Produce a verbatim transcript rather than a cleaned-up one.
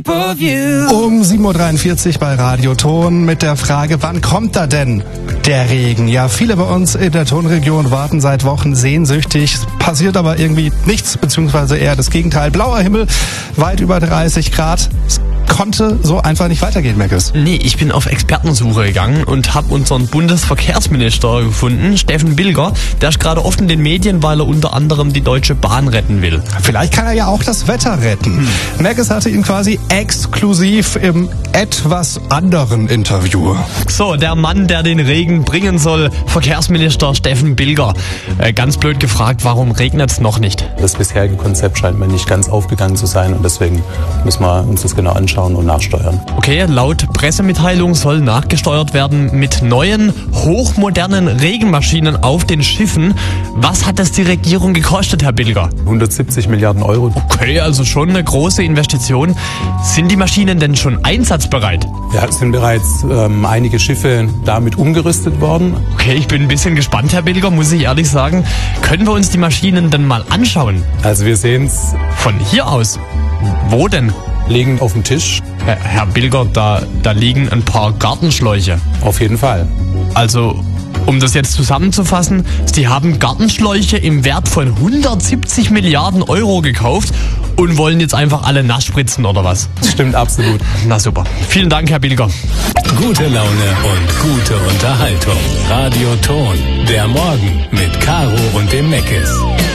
Um sieben Uhr dreiundvierzig bei Radio Ton mit der Frage, wann kommt da denn der Regen? Ja, viele bei uns in der Tonregion warten seit Wochen sehnsüchtig. Passiert aber irgendwie nichts, beziehungsweise eher das Gegenteil. Blauer Himmel, weit über dreißig Grad. Es konnte so einfach nicht weitergehen, Meckes. Nee, ich bin auf Expertensuche gegangen und habe unseren Bundesverkehrsminister gefunden, Steffen Bilger. Der ist gerade oft in den Medien, weil er unter anderem die Deutsche Bahn retten will. Vielleicht kann er ja auch das Wetter retten. Hm. Meckes hatte ihn quasi exklusiv im etwas anderen Interview. So, der Mann, der den Regen bringen soll, Verkehrsminister Steffen Bilger. Äh, ganz blöd gefragt, warum regnet es noch nicht? Das bisherige Konzept scheint mir nicht ganz aufgegangen zu sein und deswegen müssen wir uns das genau anschauen und nachsteuern. Okay, laut Pressemitteilung soll nachgesteuert werden mit neuen, hochmodernen Regenmaschinen auf den Schiffen. Was hat das die Regierung gekostet, Herr Bilger? hundertsiebzig Milliarden Euro. Okay, also schon eine große Investition. Sind die Maschinen denn schon einsatzbereit? Ja, es sind bereits ähm, einige Schiffe damit umgerüstet worden. Okay, ich bin ein bisschen gespannt, Herr Bilger, muss ich ehrlich sagen. Können wir uns die Maschinen denn mal anschauen? Also wir sehen es von hier aus. Wo denn? Liegen auf dem Tisch. Herr, Herr Bilger, da, da liegen ein paar Gartenschläuche. Auf jeden Fall. Also, um das jetzt zusammenzufassen, Sie haben Gartenschläuche im Wert von hundertsiebzig Milliarden Euro gekauft und wollen jetzt einfach alle nass spritzen, oder was? Das stimmt absolut. Na super. Vielen Dank, Herr Bilger. Gute Laune und gute Unterhaltung. Radio Ton. Der Morgen mit Caro und dem Meckes.